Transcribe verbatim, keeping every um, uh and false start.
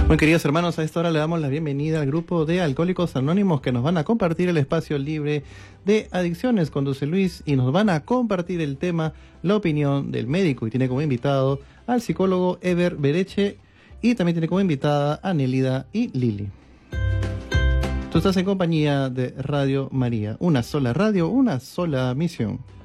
Muy queridos hermanos, a esta hora le damos la bienvenida al grupo de Alcohólicos Anónimos que nos van a compartir el espacio libre de adicciones con Dulce Luis y nos van a compartir el tema, la opinión del médico, y tiene como invitado al psicólogo Eber Bereche y también tiene como invitada a Nelida y Lili. Tú estás en compañía de Radio María, una sola radio, una sola misión.